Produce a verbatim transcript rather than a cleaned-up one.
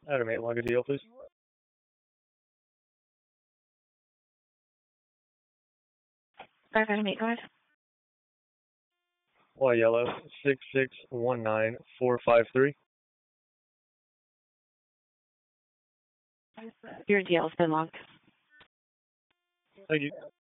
Adam eight, log a deal, please. Item eight, go ahead. Y yellow, six six one nine four five three. Your deal's been logged. Thank you.